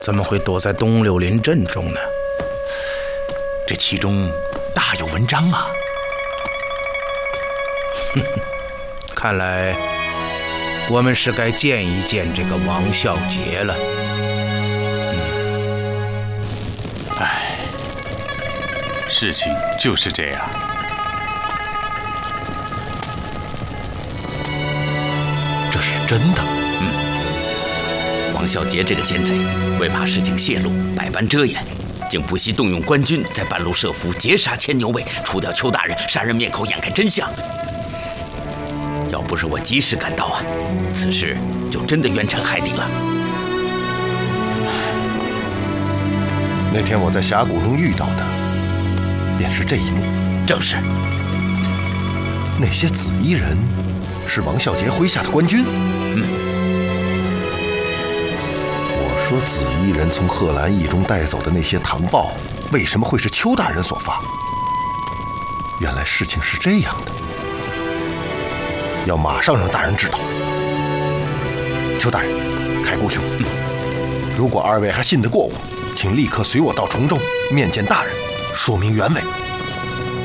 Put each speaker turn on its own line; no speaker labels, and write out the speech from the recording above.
怎么会躲在东柳林阵中呢？
这其中大有文章啊！
看来我们是该见一见这个王孝杰了。
唉，事情就是这样。
这是真的？
王孝杰这个奸贼，为怕事情泄露，百般遮掩，竟不惜动用官军，在半路设伏，截杀牵牛卫，除掉邱大人，杀人灭口，掩盖真相。要不是我及时赶到啊，此事就真的冤沉海底了。
那天我在峡谷中遇到的，便是这一幕。
正是。
那些紫衣人，是王孝杰麾下的官军。我说紫衣人从贺兰驿中带走的那些唐报，为什么会是邱大人所发？原来事情是这样的。要马上让大人知道。邱大人，开姑兄，如果二位还信得过我，请立刻随我到重州面见大人，说明原委。